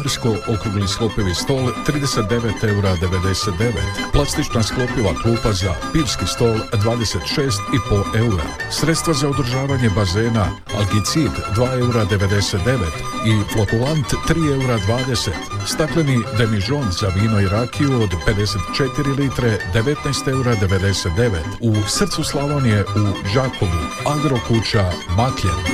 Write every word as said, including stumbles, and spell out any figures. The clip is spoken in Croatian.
Barsko okrugli sklopivi stol trideset devet eura devedeset devet. Plastična sklopiva klupa za pivski stol dvadeset šest i pol eura. Sredstva za održavanje bazena Algicid dva eura devedeset devet i Flokulant tri eura dvadeset. Stakleni demižon za vino i rakiju od pedeset četiri litre devetnaest eura devedeset devet. U srcu Slavonije u Đakovu Agrokuća Makljen.